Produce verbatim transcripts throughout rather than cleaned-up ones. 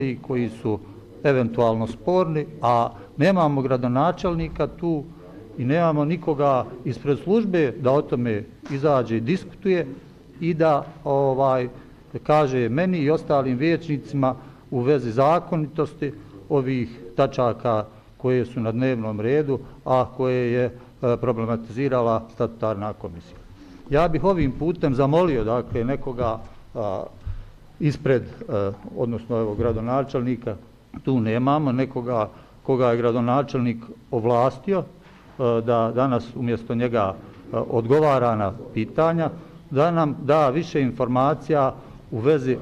koji su eventualno sporni, a nemamo gradonačelnika tu i nemamo nikoga ispred službe da o tome izađe i diskutuje i da ovaj kaže meni i ostalim vijećnicima u vezi zakonitosti ovih tačaka koje su na dnevnom redu, a koje je problematizirala statutarna komisija. Ja bih ovim putem zamolio dakle nekoga a, ispred, a, odnosno evo gradonačelnika, tu nemamo nekoga koga je gradonačelnik ovlastio a, da danas umjesto njega a, odgovara na pitanja, da nam da više informacija u vezi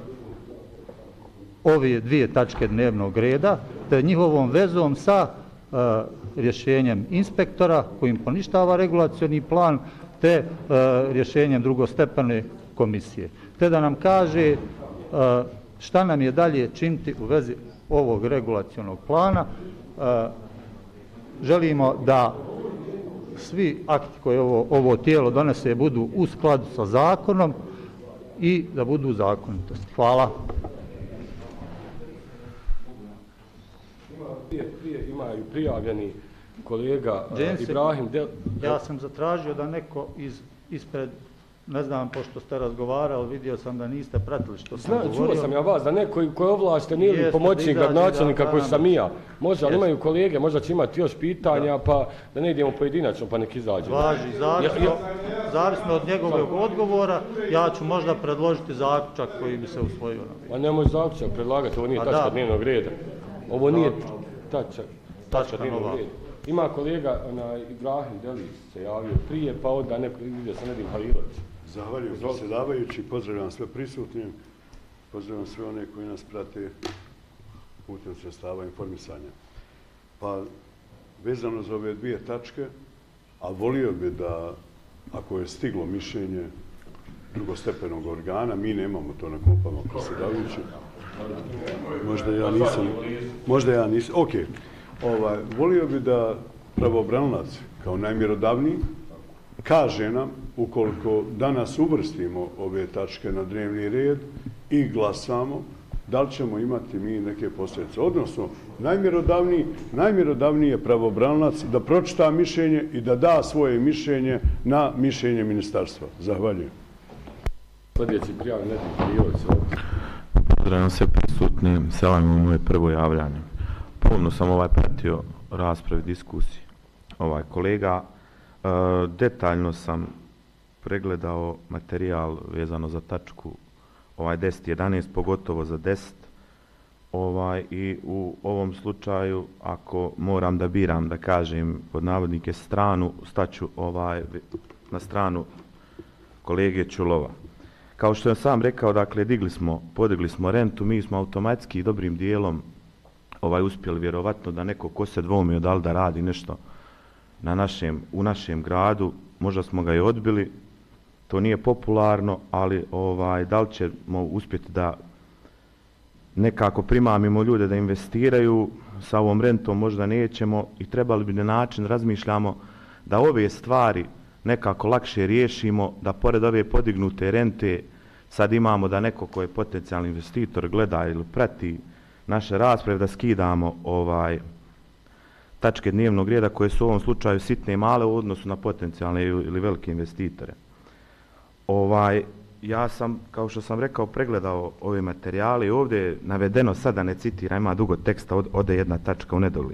ove dvije tačke dnevnog reda, te njihovom vezom sa a, rješenjem inspektora kojim poništava regulacioni plan, te e, rješenjem drugostepene komisije. Te da nam kaže e, šta nam je dalje činiti u vezi ovog regulacionog plana. E, želimo da svi akti koje ovo, ovo tijelo donese budu u skladu sa zakonom i da budu zakonitosti. Hvala. Prije, prije imaju prijavljeni kolega Džense, Ibrahim Del... Ja sam zatražio da neko iz, ispred, ne znam, pošto ste razgovarali, vidio sam da niste pratili što sam Zna, govorio. Čuo sam ja vas, da neko koji je ovlašten ili pomoćnik gradonačelnika koji sam i ja. Može, ali imaju kolege, možda će imati još pitanja, da. Pa da ne idemo pojedinačno, pa nek izađe. Važi, zavisno, ja, ja... zavisno od njegovog odgovora, ja ću možda predložiti zaključak koji bi se usvojio. A ne može zaključak predlagati, ovo nije tačka dnevnog reda. Ovo nije tačka, tačka dnevnog reda. Ima kolega, onaj, Ibrahim Delić se javio prije, pa onda neko vidio sam Nedim Halilović. Zahvaljujem predsjedavajući, pozdravljam sve prisutnim, pozdravljam sve one koji nas prate putem sredstava informisanja. Pa, vezano za ove dvije tačke, a volio bi da, ako je stiglo mišljenje drugostepenog organa, mi nemamo to na klupama predsjedavajući. Možda ja nisam, možda ja nisam, okej. Ovaj, volio bi da pravobranilac kao najmjerodavniji kaže nam ukoliko danas uvrstimo ove tačke na dnevni red i glasamo, da li ćemo imati mi neke posljedice. Odnosno, najmjerodavniji, najmjerodavniji je pravobranilac da pročita mišljenje i da da svoje mišljenje na mišljenje ministarstva. Zahvaljujem. Sljedeći prijav Nedim Halilović. Pozdravljam sve prisutni, selam u moje prvo javljanje. Pomno sam ovaj pratio raspravi, diskusiji. Ovaj kolega, e, detaljno sam pregledao materijal vezano za tačku ovaj deset jedanaest, pogotovo za deset. Ovaj, i u ovom slučaju, ako moram da biram, da kažem pod navodnike stranu, staću ovaj, na stranu kolege Čulova. Kao što sam sam rekao, dakle, digli smo, podigli smo rentu, mi smo automatski dobrim dijelom ovaj uspjeli vjerovatno da neko ko se dvoumio da li da radi nešto na našem, u našem gradu, možda smo ga i odbili, to nije popularno, ali ovaj, da li ćemo uspjeti da nekako primamimo ljude da investiraju, sa ovom rentom možda nećemo i trebali bi na način razmišljamo da ove stvari nekako lakše riješimo, da pored ove podignute rente sad imamo da neko ko je potencijalni investitor gleda ili prati naše rasprave, da skidamo ovaj tačke dnevnog reda koje su u ovom slučaju sitne i male u odnosu na potencijalne ili velike investitore. Ovaj, ja sam, kao što sam rekao, pregledao ove materijale i ovdje je navedeno, sada ne citiram, ima dugo teksta, od, ode jedna tačka u nedogled.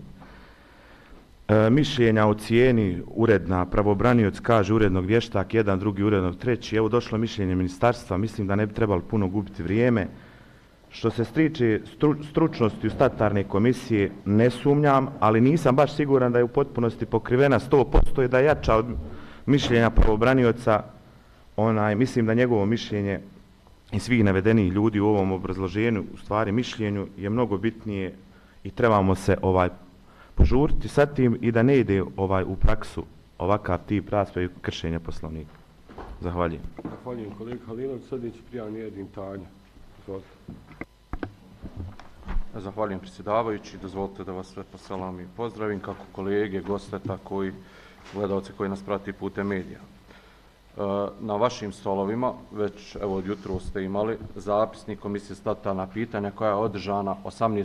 E, mišljenja o cijeni uredna, pravobranioc kaže urednog vještak, jedan, drugi urednog, treći. Evo došlo mišljenje ministarstva, mislim da ne bi trebalo puno gubiti vrijeme. Što se striče stru, stručnosti u statutarne komisije, ne sumnjam, ali nisam baš siguran da je u potpunosti pokrivena sto posto i da je jača od mišljenja pravobranioca. Onaj, mislim da njegovo mišljenje i svih navedenih ljudi u ovom obrazloženju, u stvari mišljenju, je mnogo bitnije i trebamo se ovaj požuriti sa tim i da ne ide ovaj u praksu ovakav tip rasprave i kršenja poslovnika. Zahvaljujem. Zahvaljujem kolega Halilović, sljedeći prijavni Edin Tanja. Izvolite. Zahvaljujem predsjedavajući, dozvolite da vas sve poselam i pozdravim, kako kolege, goste, tako i gledalce koji nas prati putem medija. Na vašim stolovima, već evo od jutro ste imali zapisnik Komisije statutarna pitanja koja je održana osamnaestog